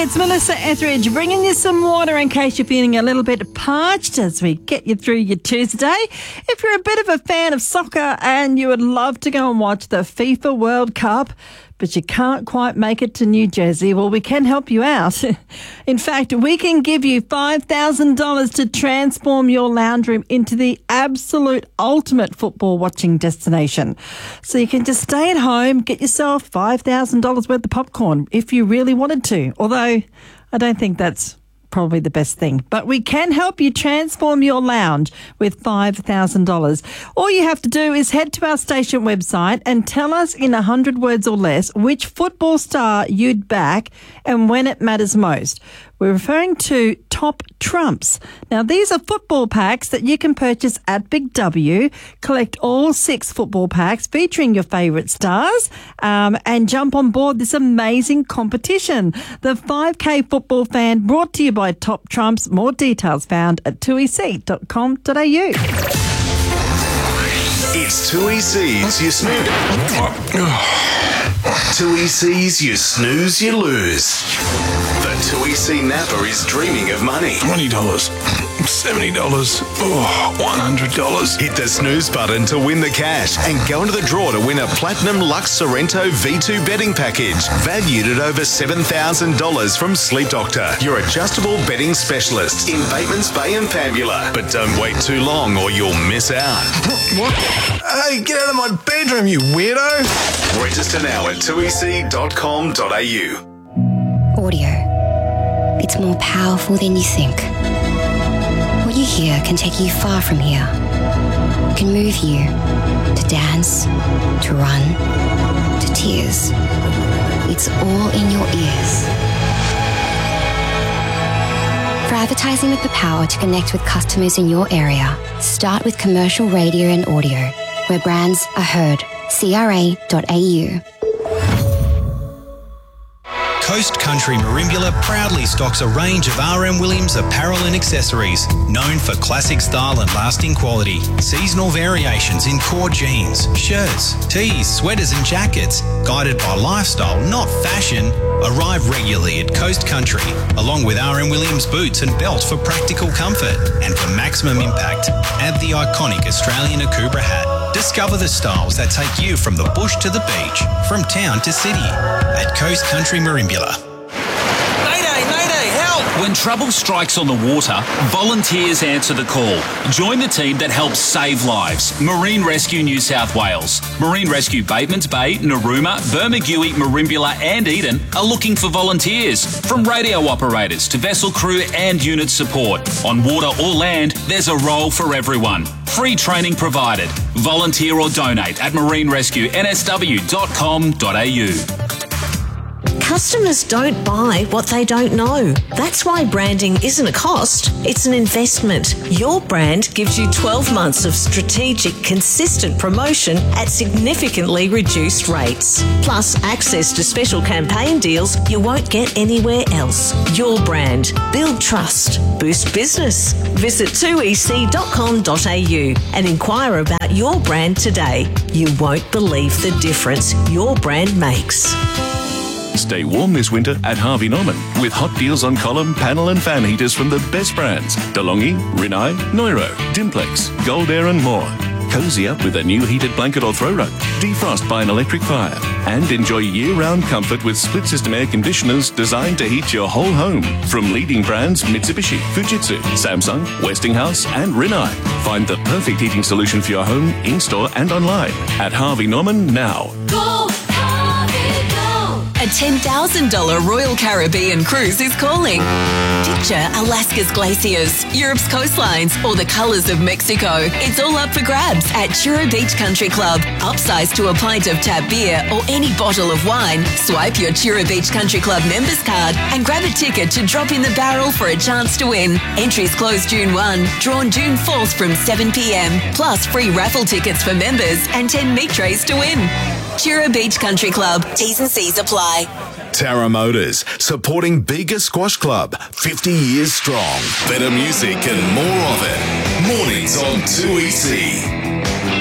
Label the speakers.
Speaker 1: it's Melissa Etheridge bringing you some water in case you're feeling a little bit parched as we get you through your Tuesday. If you're a bit of a fan of soccer and you would love to go and watch the FIFA World Cup, but you can't quite make it to New Jersey, well, we can help you out. In fact, we can give you $5,000 to transform your lounge room into the absolute ultimate football watching destination. So you can just stay at home, get yourself $5,000 worth of popcorn if you really wanted to. Although I don't think that's probably the best thing. But we can help you transform your lounge with $5,000. All you have to do is head to our station website and tell us in 100 words or less which football star you'd back and when it matters most. We're referring to Top Trumps. Now, these are football packs that you can purchase at Big W. Collect all 6 football packs featuring your favourite stars and jump on board this amazing competition. The 5K Football Fan brought to you by Top Trumps. More details found at 2ec.com.au.
Speaker 2: It's 2EC's You Snooze. 2EC's You Snooze, You Lose. The 2EC Napper is dreaming of money.
Speaker 3: $20, $70, $100.
Speaker 2: Hit the snooze button to win the cash and go into the draw to win a Platinum Lux Sorrento V2 betting package valued at over $7,000 from Sleep Doctor, your adjustable betting specialist in Batemans Bay and Pambula. But don't wait too long or you'll miss out.
Speaker 3: What? Hey, get out of my bedroom, you weirdo.
Speaker 2: Register now at 2ec.com.au.
Speaker 4: Audio. It's more powerful than you think. What you hear can take you far from here. It can move you to dance, to run, to tears. It's all in your ears. For advertising with the power to connect with customers in your area, start with commercial radio and audio, where brands are heard. CRA.au.
Speaker 5: Coast Country Merimbula proudly stocks a range of RM Williams apparel and accessories, known for classic style and lasting quality. Seasonal variations in core jeans, shirts, tees, sweaters and jackets, guided by lifestyle, not fashion, arrive regularly at Coast Country, along with RM Williams boots and belt for practical comfort. And for maximum impact, add the iconic Australian Akubra hat. Discover the styles that take you from the bush to the beach, from town to city, at Coast Country Merimbula.
Speaker 6: Mayday, mayday, help! When trouble strikes on the water, volunteers answer the call. Join the team that helps save lives. Marine Rescue New South Wales. Marine Rescue Batemans Bay, Narooma, Bermagui, Merimbula and Eden are looking for volunteers. From radio operators to vessel crew and unit support. On water or land, there's a role for everyone. Free training provided. Volunteer or donate at marinerescuensw.com.au.
Speaker 7: Customers don't buy what they don't know. That's why branding isn't a cost, it's an investment. Your brand gives you 12 months of strategic, consistent promotion at significantly reduced rates. Plus, access to special campaign deals you won't get anywhere else. Your brand. Build trust. Boost business. Visit 2ec.com.au and inquire about your brand today. You won't believe the difference your brand makes.
Speaker 8: Stay warm this winter at Harvey Norman with hot deals on column, panel and fan heaters from the best brands. DeLonghi, Rinnai, Neuro, Dimplex, Gold Air and more. Cozy up with a new heated blanket or throw rug. Defrost by an electric fire. And enjoy year-round comfort with split-system air conditioners designed to heat your whole home. From leading brands Mitsubishi, Fujitsu, Samsung, Westinghouse and Rinnai. Find the perfect heating solution for your home, in-store and online at Harvey Norman now.
Speaker 9: Go! A $10,000 Royal Caribbean cruise is calling. Picture Alaska's glaciers, Europe's coastlines, or the colours of Mexico. It's all up for grabs at Chura Beach Country Club. Upsize to a pint of tap beer or any bottle of wine. Swipe your Chura Beach Country Club members card and grab a ticket to drop in the barrel for a chance to win. Entries close June 1, drawn June 4th from 7 p.m. Plus free raffle tickets for members and 10 meat trays to win. Chura Beach Country Club. T's and C's apply.
Speaker 2: Tara Motors, supporting Bega Squash Club, 50 years strong. Better music and more of it. Mornings on 2EC.